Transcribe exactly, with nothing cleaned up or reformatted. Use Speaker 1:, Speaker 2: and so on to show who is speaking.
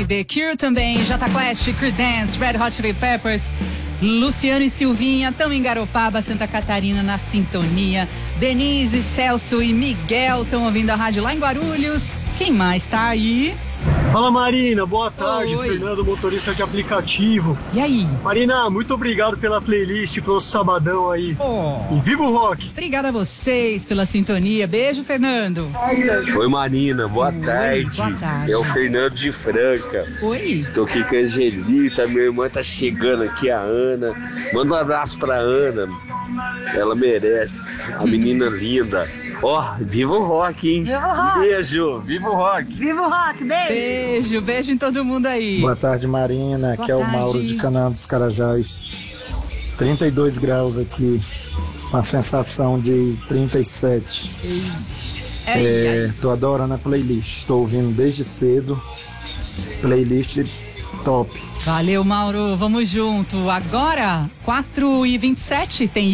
Speaker 1: Grande, The Cure também, Jota Quest, Creedence, Red Hot Chili Peppers, Luciano e Silvinha, tão em Garopaba, Santa Catarina, na sintonia. Denise, Celso e Miguel estão ouvindo a rádio lá em Guarulhos. Quem mais tá aí?
Speaker 2: Fala, Marina, boa tarde.
Speaker 1: Oi.
Speaker 2: Fernando, motorista de aplicativo.
Speaker 1: E aí?
Speaker 2: Marina, muito obrigado pela playlist pro sabadão aí.
Speaker 1: Oh.
Speaker 2: E viva o rock!
Speaker 1: Obrigada a vocês pela sintonia. Beijo, Fernando.
Speaker 3: Oi, Marina, boa
Speaker 1: Oi,
Speaker 3: tarde.
Speaker 1: boa tarde.
Speaker 3: É o Fernando de Franca.
Speaker 1: Oi.
Speaker 3: Tô aqui com a Angelita, minha irmã tá chegando aqui, a Ana. Manda um abraço pra Ana. Ela merece. A menina linda. Ó, oh, viva o rock, hein?
Speaker 4: Viva o rock.
Speaker 3: Beijo, viva o rock.
Speaker 4: Viva o rock, beijo.
Speaker 1: Beijo, beijo em todo mundo aí.
Speaker 5: Boa tarde, Marina.
Speaker 1: Boa
Speaker 5: Aqui é o
Speaker 1: tarde.
Speaker 5: Mauro de Canaã dos Carajás. trinta e dois graus aqui, uma sensação de trinta e sete.
Speaker 1: É,
Speaker 5: É, tô adorando a playlist, estou ouvindo desde cedo. Playlist top.
Speaker 1: Valeu, Mauro. Vamos junto. Agora, quatro e vinte e sete, tem